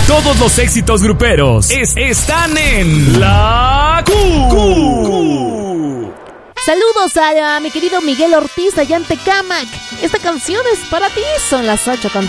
Todos los éxitos gruperos están en La Q. Saludos a mi querido Miguel Ortiz allá en Tecámac. Esta canción es para ti. Son las 8:30.